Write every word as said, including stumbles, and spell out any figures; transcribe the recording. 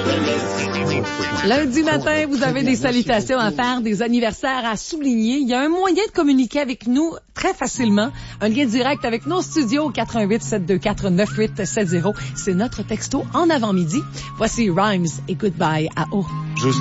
Lundi matin, vous avez des salutations à faire, des anniversaires à souligner. Il y a un moyen de communiquer avec nous très facilement. Un lien direct avec nos studios, quatre un huit, sept deux quatre, neuf huit sept zéro. C'est notre texto en avant-midi. Voici Rhymes et Goodbye à O.